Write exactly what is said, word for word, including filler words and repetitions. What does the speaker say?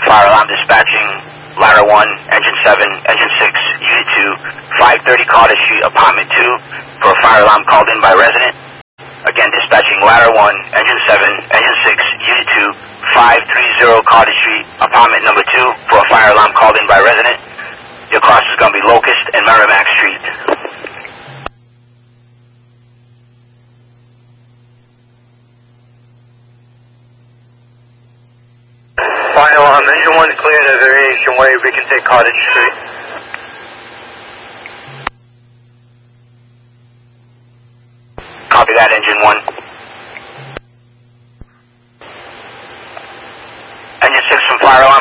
Fire alarm dispatching, ladder one, engine seven, engine six, unit two, five thirty Carter Street, apartment two, for a fire alarm called in by resident. Again, dispatching ladder one, engine seven, engine six, unit two, five thirty Carter Street, apartment number two, for a fire alarm called in by resident. Your cross is going to be Locust and Merrimack Street. Fire alarm, engine one cleared at Variation Way, we can take Cottage Street. Copy that, engine one. Engine six from fire alarm.